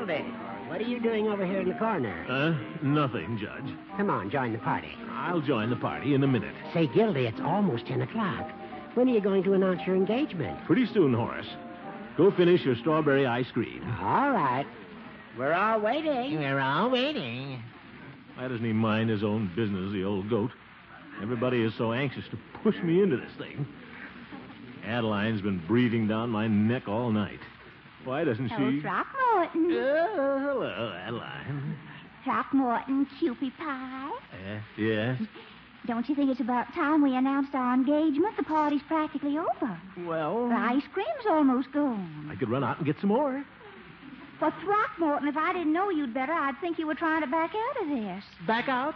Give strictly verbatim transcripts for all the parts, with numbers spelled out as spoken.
Gildy, what are you doing over here in the corner? Uh, nothing, Judge. Come on, join the party. I'll join the party in a minute. Say, Gildy, it's almost ten o'clock. When are you going to announce your engagement? Pretty soon, Horace. Go finish your strawberry ice cream. All right. We're all waiting. We're all waiting. Why doesn't he mind his own business, the old goat? Everybody is so anxious to push me into this thing. Adeline's been breathing down my neck all night. Why doesn't Oh, she... Throckmorton. Oh, hello, Adeline. Throckmorton, Cupid Pie. Uh, yes? Don't you think it's about time we announced our engagement? The party's practically over. Well... The ice cream's almost gone. I could run out and get some more. Well, Throckmorton, if I didn't know you'd better, I'd think you were trying to back out of this. Back out?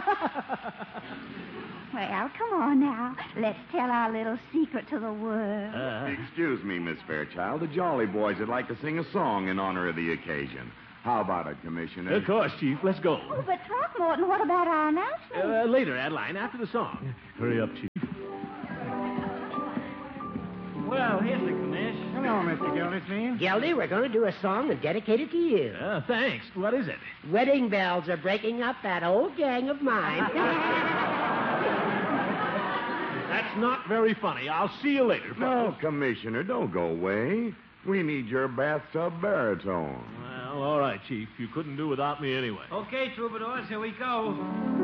Well, come on now. Let's tell our little secret to the world. Uh, Excuse me, Miss Fairchild. The Jolly Boys would like to sing a song in honor of the occasion. How about it, Commissioner? of course, Chief. Let's go. Oh, but Throckmorton, what about our announcement? Uh, later, Adeline, after the song. Hurry up, Chief. Well, here's the commish. Hello, Mister Gildersleeve. Gildy, we're going to do a song and dedicate it to you. Uh, thanks. What is it? Wedding bells are breaking up that old gang of mine. That's not very funny. I'll see you later. No, Commissioner, don't go away. We need your bathtub baritone. Well, all right, Chief. You couldn't do without me anyway. Okay, troubadours, here we go.